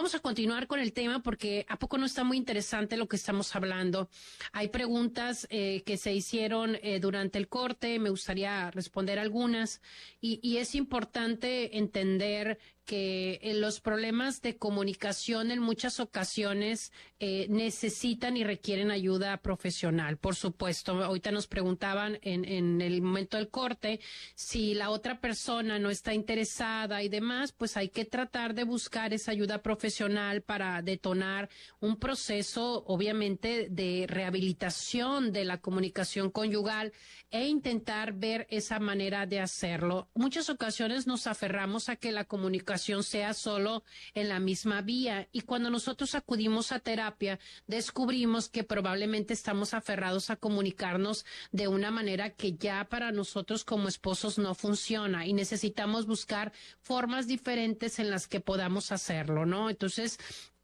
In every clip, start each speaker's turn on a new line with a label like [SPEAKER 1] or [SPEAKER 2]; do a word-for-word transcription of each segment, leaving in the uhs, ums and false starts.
[SPEAKER 1] vamos a continuar con el tema porque ¿a poco no está muy interesante lo que estamos hablando? Hay preguntas eh, que se hicieron eh, durante el corte, me gustaría responder algunas y, y es importante entender que eh, los problemas de comunicación en muchas ocasiones eh, necesitan y requieren ayuda profesional. Por supuesto, ahorita nos preguntaban en, en el momento del corte si la otra persona no está interesada y demás, pues hay que tratar de buscar esa ayuda profesional para detonar un proceso, obviamente, de rehabilitación de la comunicación conyugal e intentar ver esa manera de hacerlo. Muchas ocasiones nos aferramos a que la comunicación sea solo en la misma vía y cuando nosotros acudimos a terapia descubrimos que probablemente estamos aferrados a comunicarnos de una manera que ya para nosotros como esposos no funciona y necesitamos buscar formas diferentes en las que podamos hacerlo, ¿no? Entonces,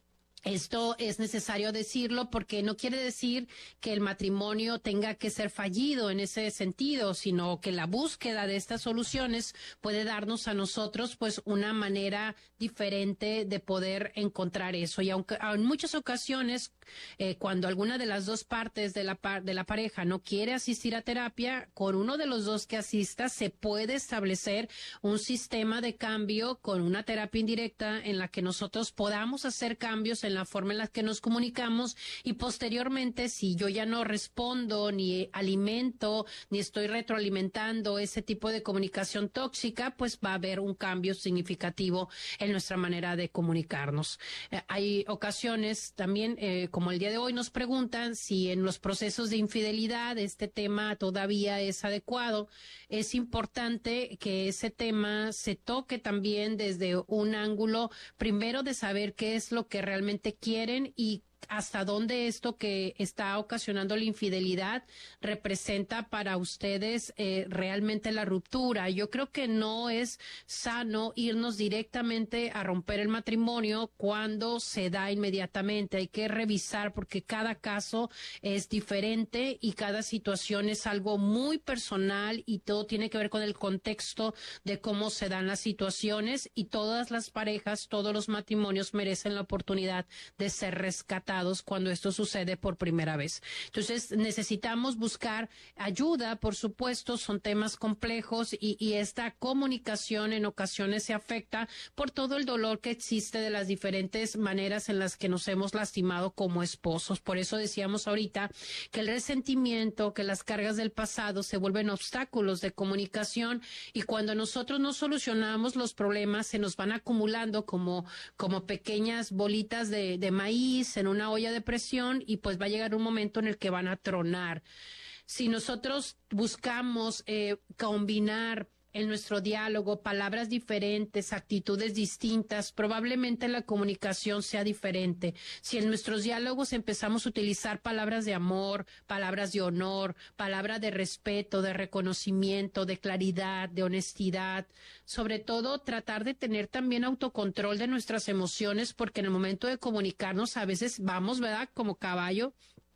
[SPEAKER 1] esto es necesario decirlo porque no quiere decir que el matrimonio tenga que ser fallido en ese sentido, sino que la búsqueda de estas soluciones puede darnos a nosotros pues una manera diferente de poder encontrar eso. Y aunque en muchas ocasiones eh, cuando alguna de las dos partes de la, par de la pareja no quiere asistir a terapia, con uno de los dos que asista se puede establecer un sistema de cambio con una terapia indirecta en la que nosotros podamos hacer cambios en la forma en la que nos comunicamos y posteriormente si yo ya no respondo ni alimento ni estoy retroalimentando ese tipo de comunicación tóxica, pues va a haber un cambio significativo en nuestra manera de comunicarnos. Eh, hay ocasiones también, eh, como el día de hoy nos preguntan si en los procesos de infidelidad este tema todavía es adecuado. Es importante que ese tema se toque también desde un ángulo primero de saber qué es lo que realmente quieren y hasta dónde esto que está ocasionando la infidelidad representa para ustedes eh, realmente la ruptura. Yo creo que no es sano irnos directamente a romper el matrimonio cuando se da inmediatamente. Hay que revisar porque cada caso es diferente y cada situación es algo muy personal y todo tiene que ver con el contexto de cómo se dan las situaciones y todas las parejas, todos los matrimonios merecen la oportunidad de ser rescatados cuando esto sucede por primera vez. Entonces, necesitamos buscar ayuda, por supuesto, son temas complejos y, y esta comunicación en ocasiones se afecta por todo el dolor que existe de las diferentes maneras en las que nos hemos lastimado como esposos. Por eso decíamos ahorita que el resentimiento, que las cargas del pasado se vuelven obstáculos de comunicación y cuando nosotros no solucionamos los problemas se nos van acumulando como, como pequeñas bolitas de, de maíz en una olla de presión y pues va a llegar un momento en el que van a tronar. Si nosotros buscamos eh, combinar en nuestro diálogo palabras diferentes, actitudes distintas, probablemente la comunicación sea diferente. Si en nuestros diálogos empezamos a utilizar palabras de amor, palabras de honor, palabras de respeto, de reconocimiento, de claridad, de honestidad, sobre todo tratar de tener también autocontrol de nuestras emociones, porque en el momento de comunicarnos a veces vamos, ¿verdad?, como caballo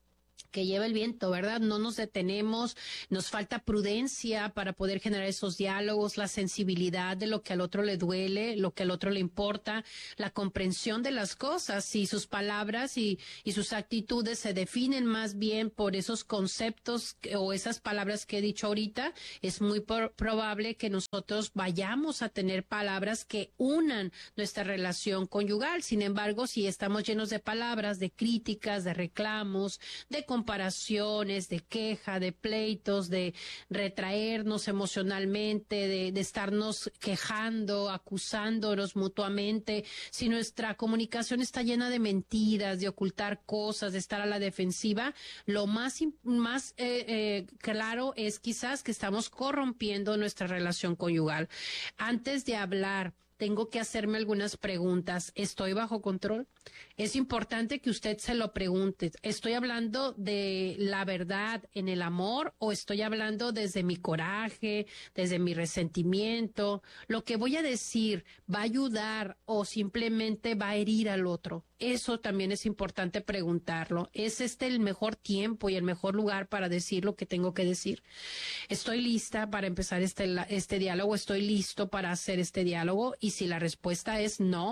[SPEAKER 1] que lleva el viento, ¿verdad? No nos detenemos, nos falta prudencia para poder generar esos diálogos, la sensibilidad de lo que al otro le duele, lo que al otro le importa, la comprensión de las cosas y sus palabras y, y sus actitudes se definen más bien por esos conceptos que, o esas palabras que he dicho ahorita. Es muy por, probable que nosotros vayamos a tener palabras que unan nuestra relación conyugal. Sin embargo, si estamos llenos de palabras, de críticas, de reclamos, de comparaciones, de queja, de pleitos, de retraernos emocionalmente, de, de estarnos quejando, acusándonos mutuamente. Si nuestra comunicación está llena de mentiras, de ocultar cosas, de estar a la defensiva, lo más, más eh, eh, claro es quizás que estamos corrompiendo nuestra relación conyugal. Antes de hablar, tengo que hacerme algunas preguntas. ¿Estoy bajo control? Es importante que usted se lo pregunte. ¿Estoy hablando de la verdad en el amor o estoy hablando desde mi coraje, desde mi resentimiento? ¿Lo que voy a decir va a ayudar o simplemente va a herir al otro? Eso también es importante preguntarlo. ¿Es este el mejor tiempo y el mejor lugar para decir lo que tengo que decir? ¿Estoy lista para empezar este, este diálogo? ¿Estoy listo para hacer este diálogo? Y si la respuesta es no,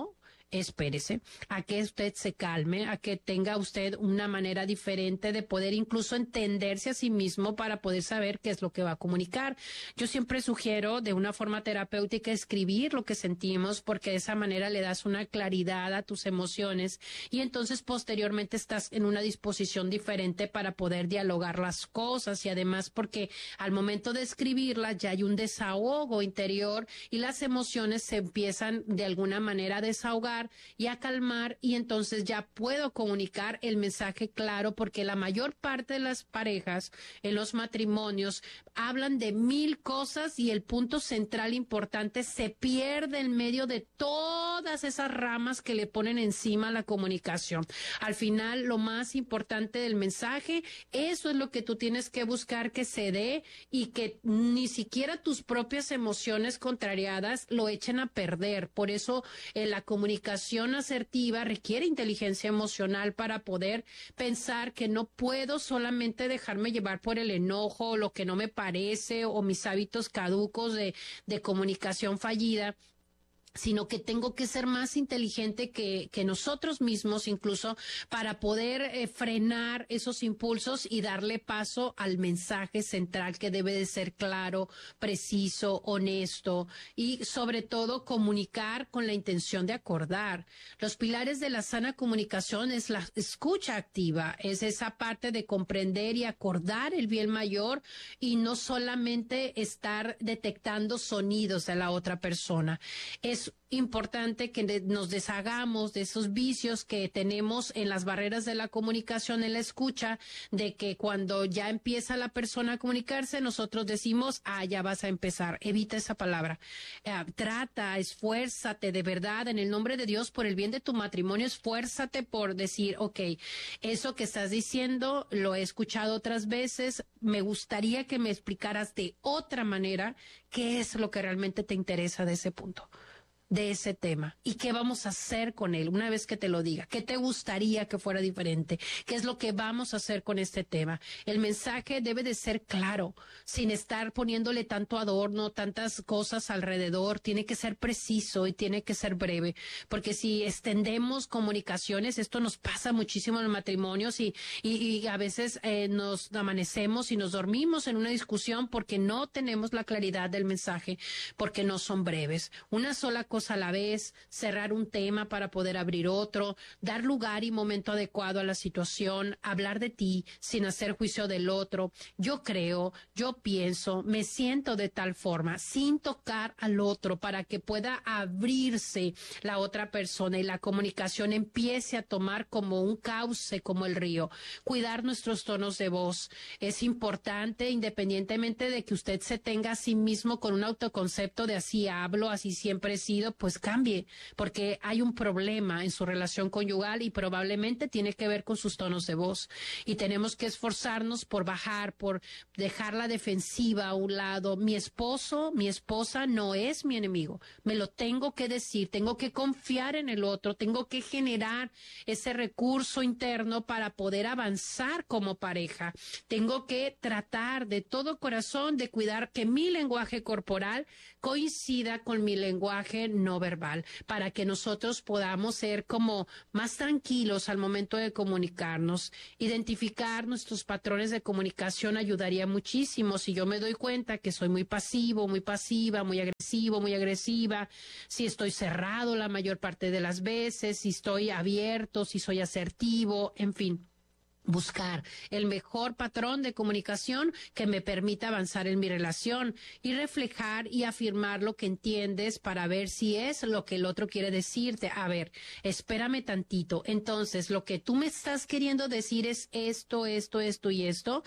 [SPEAKER 1] espérese, a que usted se calme, a que tenga usted una manera diferente de poder incluso entenderse a sí mismo para poder saber qué es lo que va a comunicar. Yo siempre sugiero de una forma terapéutica escribir lo que sentimos, porque de esa manera le das una claridad a tus emociones y entonces posteriormente estás en una disposición diferente para poder dialogar las cosas, y además porque al momento de escribirlas ya hay un desahogo interior y las emociones se empiezan de alguna manera a desahogar y a calmar, y entonces ya puedo comunicar el mensaje claro, porque la mayor parte de las parejas en los matrimonios hablan de mil cosas y el punto central importante se pierde en medio de todas esas ramas que le ponen encima a la comunicación. Al final, lo más importante del mensaje, eso es lo que tú tienes que buscar que se dé y que ni siquiera tus propias emociones contrariadas lo echen a perder. Por eso eh, la comunicación asertiva requiere inteligencia emocional para poder pensar que no puedo solamente dejarme llevar por el enojo o lo que no me parece o mis hábitos caducos de, de comunicación fallida, sino que tengo que ser más inteligente que, que nosotros mismos, incluso para poder eh, frenar esos impulsos y darle paso al mensaje central, que debe de ser claro, preciso, honesto y sobre todo comunicar con la intención de acordar. Los pilares de la sana comunicación es la escucha activa, es esa parte de comprender y acordar el bien mayor y no solamente estar detectando sonidos de la otra persona. Es importante que nos deshagamos de esos vicios que tenemos en las barreras de la comunicación, en la escucha, de que cuando ya empieza la persona a comunicarse, nosotros decimos, ah, ya vas a empezar. Evita esa palabra. Eh, trata, esfuérzate de verdad, en el nombre de Dios, por el bien de tu matrimonio, esfuérzate por decir, ok, eso que estás diciendo lo he escuchado otras veces, me gustaría que me explicaras de otra manera qué es lo que realmente te interesa de ese punto, de ese tema, y qué vamos a hacer con él una vez que te lo diga, qué te gustaría que fuera diferente, qué es lo que vamos a hacer con este tema. El mensaje debe de ser claro, sin estar poniéndole tanto adorno, tantas cosas alrededor, tiene que ser preciso y tiene que ser breve, porque si extendemos comunicaciones, esto nos pasa muchísimo en los matrimonios y, y, y a veces eh, nos amanecemos y nos dormimos en una discusión porque no tenemos la claridad del mensaje, porque no son breves. Una sola cosa a la vez, cerrar un tema para poder abrir otro, dar lugar y momento adecuado a la situación, hablar de ti sin hacer juicio del otro. Yo creo, yo pienso, me siento de tal forma, sin tocar al otro, para que pueda abrirse la otra persona y la comunicación empiece a tomar como un cauce, como el río. Cuidar nuestros tonos de voz es importante, independientemente de que usted se tenga a sí mismo con un autoconcepto de así hablo, así siempre he sido, pues cambie, porque hay un problema en su relación conyugal y probablemente tiene que ver con sus tonos de voz. Y tenemos que esforzarnos por bajar, por dejar la defensiva a un lado. Mi esposo, mi esposa no es mi enemigo. Me lo tengo que decir, tengo que confiar en el otro, tengo que generar ese recurso interno para poder avanzar como pareja. Tengo que tratar de todo corazón de cuidar que mi lenguaje corporal coincida con mi lenguaje no verbal, para que nosotros podamos ser como más tranquilos al momento de comunicarnos. Identificar nuestros patrones de comunicación ayudaría muchísimo. Si yo me doy cuenta que soy muy pasivo, muy pasiva, muy agresivo, muy agresiva, si estoy cerrado la mayor parte de las veces, si estoy abierto, si soy asertivo, en fin. Buscar el mejor patrón de comunicación que me permita avanzar en mi relación y reflejar y afirmar lo que entiendes para ver si es lo que el otro quiere decirte. A ver, espérame tantito. Entonces, lo que tú me estás queriendo decir es esto, esto, esto y esto.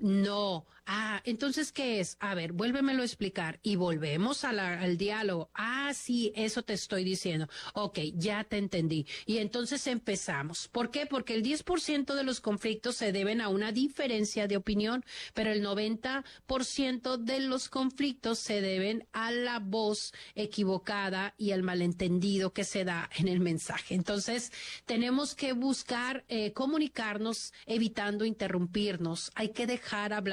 [SPEAKER 1] No. Ah, entonces, ¿qué es? A ver, vuélvemelo a explicar. Y volvemos a la, al diálogo. Ah, sí, eso te estoy diciendo. Ok, ya te entendí. Y entonces empezamos. ¿Por qué? Porque el diez por ciento de los conflictos se deben a una diferencia de opinión, pero el noventa por ciento de los conflictos se deben a la voz equivocada y al malentendido que se da en el mensaje. Entonces, tenemos que buscar eh, comunicarnos evitando interrumpirnos. Hay que dejar hablar al otro.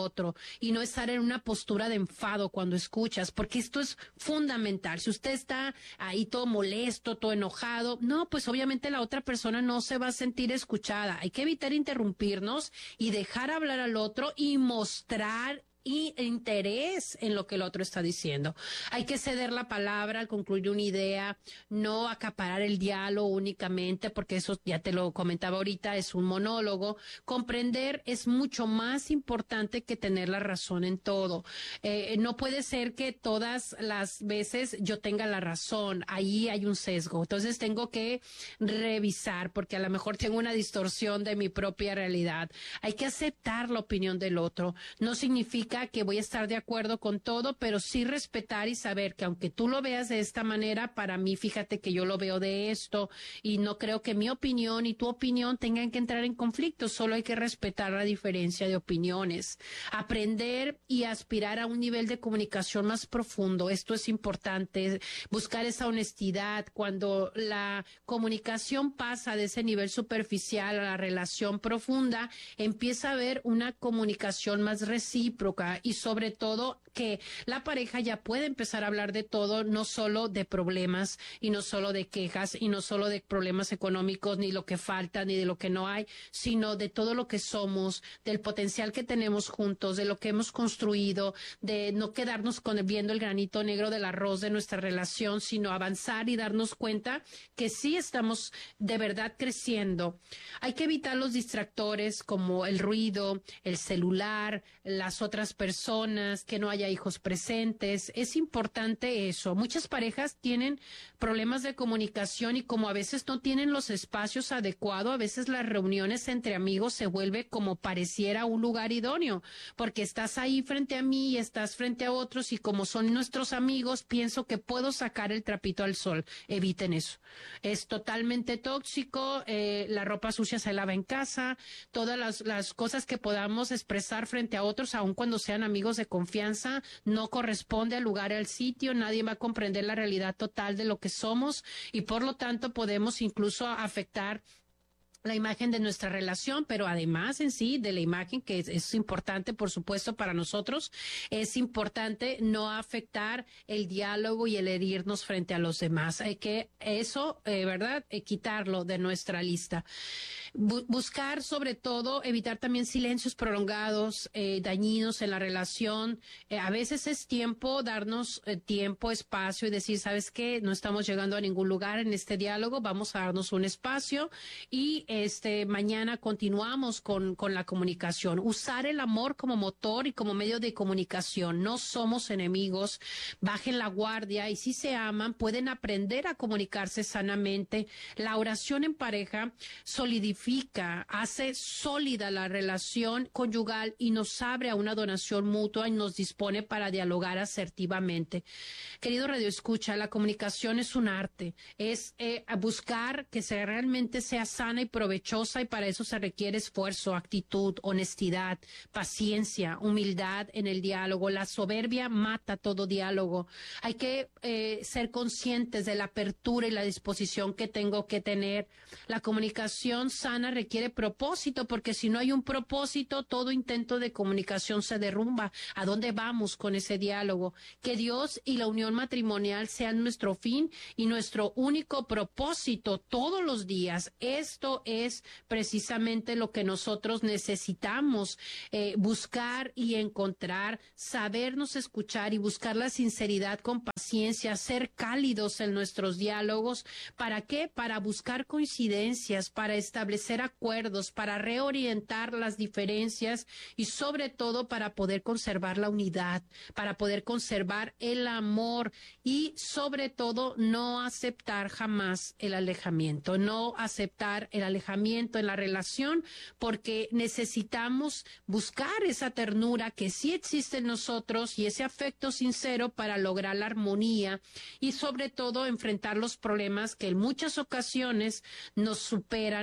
[SPEAKER 1] otro y no estar en una postura de enfado cuando escuchas, porque esto es fundamental. Si usted está ahí todo molesto, todo enojado, no, pues obviamente la otra persona no se va a sentir escuchada. Hay que evitar interrumpirnos y dejar hablar al otro y mostrar y interés en lo que el otro está diciendo. Hay que ceder la palabra al concluir una idea, no acaparar el diálogo únicamente, porque eso ya te lo comentaba ahorita, es un monólogo. Comprender es mucho más importante que tener la razón en todo. Eh, no puede ser que todas las veces yo tenga la razón, ahí hay un sesgo. Entonces tengo que revisar, porque a lo mejor tengo una distorsión de mi propia realidad. Hay que aceptar la opinión del otro. No significa que voy a estar de acuerdo con todo, pero sí respetar y saber que aunque tú lo veas de esta manera, para mí, fíjate que yo lo veo de esto y no creo que mi opinión y tu opinión tengan que entrar en conflicto, solo hay que respetar la diferencia de opiniones. Aprender y aspirar a un nivel de comunicación más profundo, esto es importante, buscar esa honestidad. Cuando la comunicación pasa de ese nivel superficial a la relación profunda, empieza a haber una comunicación más recíproca, y sobre todo que la pareja ya puede empezar a hablar de todo, no solo de problemas y no solo de quejas y no solo de problemas económicos, ni lo que falta, ni de lo que no hay, sino de todo lo que somos, del potencial que tenemos juntos, de lo que hemos construido, de no quedarnos con viendo el granito negro del arroz de nuestra relación, sino avanzar y darnos cuenta que sí estamos de verdad creciendo. Hay que evitar los distractores como el ruido, el celular, las otras personas, que no haya hijos presentes. Es importante eso. Muchas parejas tienen problemas de comunicación y como a veces no tienen los espacios adecuados, a veces las reuniones entre amigos se vuelve como pareciera un lugar idóneo, porque estás ahí frente a mí y estás frente a otros y como son nuestros amigos, pienso que puedo sacar el trapito al sol. Eviten eso. Es totalmente tóxico, eh, la ropa sucia se lava en casa, todas las, las cosas que podamos expresar frente a otros, aun cuando sean amigos de confianza, no corresponde al lugar, al sitio, nadie va a comprender la realidad total de lo que somos y por lo tanto podemos incluso afectar la imagen de nuestra relación, pero además en sí de la imagen, que es, es importante, por supuesto, para nosotros, es importante no afectar el diálogo y el herirnos frente a los demás. Hay que eso, eh, ¿verdad?, eh, quitarlo de nuestra lista. Bu- buscar, sobre todo, evitar también silencios prolongados, eh, dañinos en la relación. Eh, a veces es tiempo, darnos eh, tiempo, espacio y decir, ¿sabes qué? No estamos llegando a ningún lugar en este diálogo, vamos a darnos un espacio y este mañana continuamos con, con la comunicación. Usar el amor como motor y como medio de comunicación. No somos enemigos, bajen la guardia y si se aman, pueden aprender a comunicarse sanamente. La oración en pareja solidifica, hace sólida la relación conyugal y nos abre a una donación mutua y nos dispone para dialogar asertivamente. Querido Radio Escucha, la comunicación es un arte, es eh, buscar que se realmente sea sana y provechosa y para eso se requiere esfuerzo, actitud, honestidad, paciencia, humildad en el diálogo. La soberbia mata todo diálogo. Hay que eh, ser conscientes de la apertura y la disposición que tengo que tener. La comunicación sana requiere propósito, porque si no hay un propósito, todo intento de comunicación se derrumba. ¿A dónde vamos con ese diálogo? Que Dios y la unión matrimonial sean nuestro fin y nuestro único propósito todos los días. Esto es precisamente lo que nosotros necesitamos, eh, buscar y encontrar, sabernos escuchar y buscar la sinceridad con paciencia, ser cálidos en nuestros diálogos. ¿Para qué? Para buscar coincidencias, para establecer acuerdos, para reorientar las diferencias y sobre todo para poder conservar la unidad, para poder conservar el amor y sobre todo no aceptar jamás el alejamiento, no aceptar el alejamiento en la relación, porque necesitamos buscar esa ternura que sí existe en nosotros y ese afecto sincero para lograr la armonía y sobre todo enfrentar los problemas que en muchas ocasiones nos superan y nos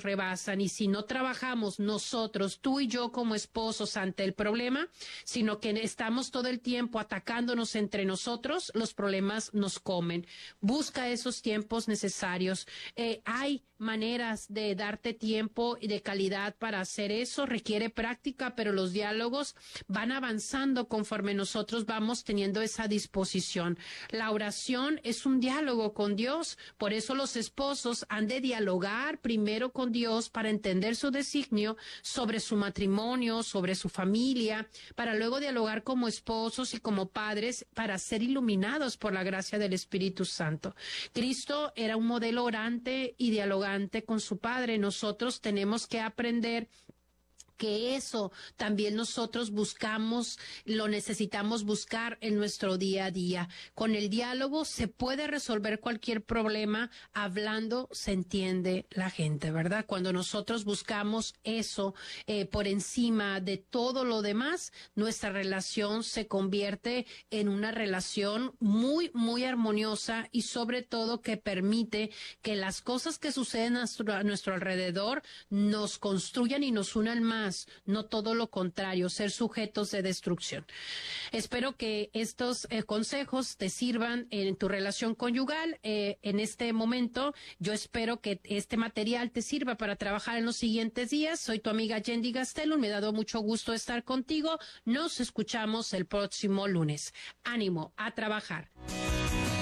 [SPEAKER 1] nos rebasan, y si no trabajamos nosotros, tú y yo como esposos ante el problema, sino que estamos todo el tiempo atacándonos entre nosotros, los problemas nos comen. Busca esos tiempos necesarios. Eh, hay maneras de darte tiempo y de calidad para hacer eso, requiere práctica, pero los diálogos van avanzando conforme nosotros vamos teniendo esa disposición. La oración es un diálogo con Dios, por eso los esposos han de dialogar primero con Dios para entender su designio sobre su matrimonio, sobre su familia, para luego dialogar como esposos y como padres para ser iluminados por la gracia del Espíritu Santo. Cristo era un modelo orante y dialogante con su Padre. Nosotros tenemos que aprender que eso también nosotros buscamos, lo necesitamos buscar en nuestro día a día. Con el diálogo se puede resolver cualquier problema, hablando se entiende la gente, ¿verdad? Cuando nosotros buscamos eso eh, por encima de todo lo demás, nuestra relación se convierte en una relación muy, muy armoniosa y sobre todo que permite que las cosas que suceden a nuestro, a nuestro alrededor nos construyan y nos unan más. No todo lo contrario, ser sujetos de destrucción. Espero que estos eh, consejos te sirvan en tu relación conyugal. Eh, en este momento, yo espero que este material te sirva para trabajar en los siguientes días. Soy tu amiga Yendi Gastelum. Me ha dado mucho gusto estar contigo. Nos escuchamos el próximo lunes. Ánimo a trabajar.